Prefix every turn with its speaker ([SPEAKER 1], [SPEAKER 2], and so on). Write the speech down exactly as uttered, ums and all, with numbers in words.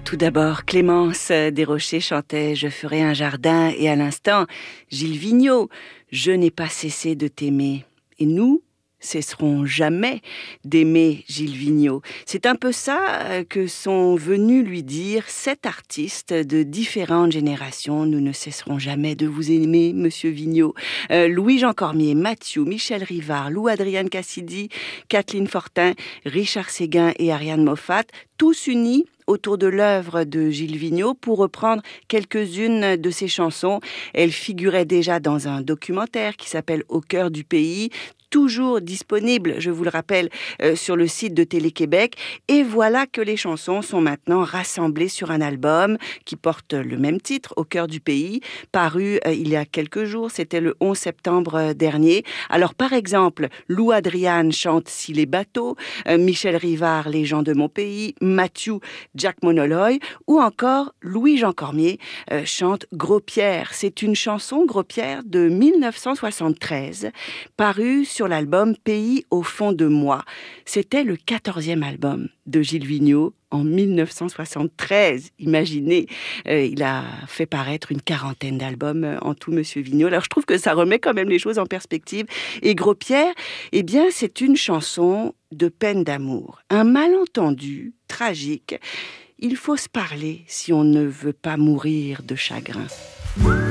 [SPEAKER 1] Tout d'abord, Clémence Desrochers chantait « Je ferai un jardin » et à l'instant, Gilles Vigneault « Je n'ai pas cessé de t'aimer ». Et nous cesserons jamais d'aimer Gilles Vigneault. C'est un peu ça que sont venus lui dire sept artistes de différentes générations. Nous ne cesserons jamais de vous aimer, Monsieur Vigneault. Euh, Louis-Jean Cormier, Mathieu, Michel Rivard, Lou Adrienne Cassidy, Kathleen Fortin, Richard Séguin et Ariane Moffat, tous unis autour de l'œuvre de Gilles Vigneault pour reprendre quelques-unes de ses chansons. Elle figurait déjà dans un documentaire qui s'appelle « Au cœur du pays », toujours disponible, je vous le rappelle, euh, sur le site de Télé-Québec. Et voilà que les chansons sont maintenant rassemblées sur un album qui porte le même titre, Au cœur du pays, paru euh, il y a quelques jours, c'était le onze septembre dernier. Alors par exemple, Lou Adriane chante Si les bateaux, euh, Michel Rivard, Les gens de mon pays, Mathieu, Jack Monoloy, ou encore Louis-Jean Cormier euh, chante Gros Pierre. C'est une chanson, Gros Pierre, de mille neuf cent soixante-treize, parue sur l'album Pays au fond de moi. C'était le quatorzième album de Gilles Vigneault en mille neuf cent soixante-treize. Imaginez, euh, il a fait paraître une quarantaine d'albums euh, en tout, Monsieur Vigneault. Alors je trouve que ça remet quand même les choses en perspective. Et Gros Pierre, eh bien, c'est une chanson de peine d'amour. Un malentendu tragique. Il faut se parler si on ne veut pas mourir de chagrin.